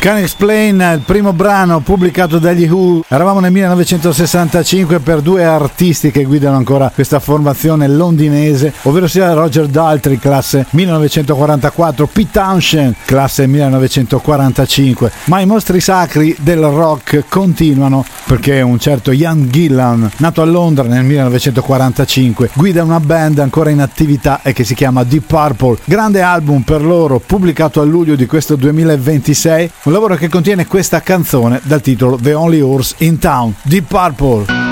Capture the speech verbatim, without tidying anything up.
Can Explain, il primo brano pubblicato dagli Who. Eravamo nel millenovecentosessantacinque per due artisti che guidano ancora questa formazione londinese, ovvero sia Roger Daltrey, classe millenovecentoquarantaquattro, Pete Townshend, classe millenovecentoquarantacinque. Ma i mostri sacri del rock continuano, perché un certo Ian Gillan, nato a Londra nel millenovecentoquarantacinque, guida una band ancora in attività e che si chiama Deep Purple. Grande album per loro, pubblicato a luglio di questo duemilaventisei, un lavoro che contiene questa canzone dal titolo The Only Horse in Town, Deep Purple.